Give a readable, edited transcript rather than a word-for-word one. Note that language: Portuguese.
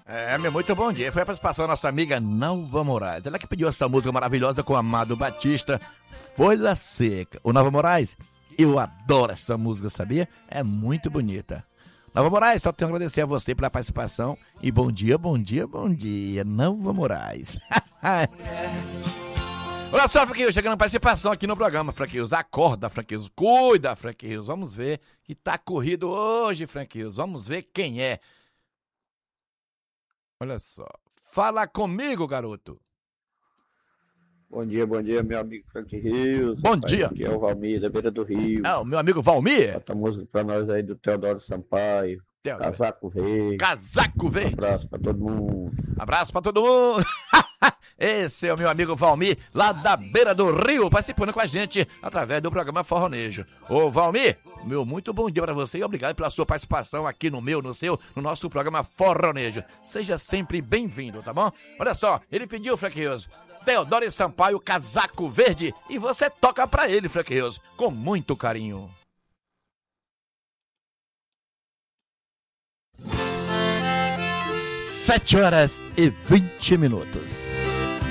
Meu muito bom dia. Foi a participação da nossa amiga Nalva Moraes. Ela que pediu essa música maravilhosa com o Amado Batista, Folha Seca. O Nalva Moraes, eu adoro essa música, sabia? É muito bonita. Nalva Moraes, só tenho a agradecer a você pela participação e bom dia, Nalva Moraes. Olha só, Franquinhos, chegando a participação aqui no programa, Franquinhos. Acorda, Franquinhos. Cuida, Franquinhos. Vamos ver que tá corrido hoje, Franquinhos. Vamos ver quem é. Olha só. Fala comigo, garoto. Bom dia, meu amigo Frank Rios. Bom dia. Aqui é o Valmir, da beira do Rio. O meu amigo Valmir. Bota a música pra nós aí do Teodoro Sampaio. Casaco Verde. Casaco Verde. Abraço pra todo mundo. Abraço pra todo mundo. Esse é o meu amigo Valmir, lá da beira do Rio, participando com a gente através do programa Forronejo. Ô Valmir, meu muito bom dia pra você e obrigado pela sua participação aqui no nosso programa Forronejo. Seja sempre bem-vindo, tá bom? Olha só, ele pediu, Frank Rios, Teodoro Sampaio, Casaco Verde, e você toca pra ele, Frank Rios, com muito carinho. Sete horas e 20 minutos.